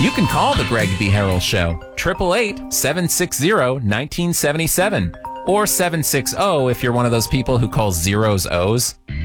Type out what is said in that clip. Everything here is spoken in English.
You can call the Greg B. Harrell Show, 888-760-1977, or 760 if you're one of those people who calls zeros O's.